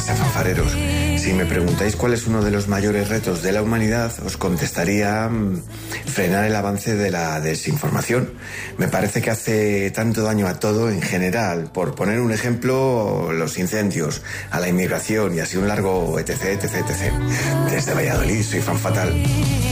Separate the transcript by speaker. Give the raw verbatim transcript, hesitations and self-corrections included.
Speaker 1: pasa, fanfareros? Si me preguntáis cuál es uno de los mayores retos de la humanidad, os contestaría mmm, frenar el avance de la desinformación. Me parece que hace tanto daño a todo en general. Por poner un ejemplo, los incendios, a la inmigración y así un largo etc, etc, etc. Desde Valladolid, soy Fan Fatal.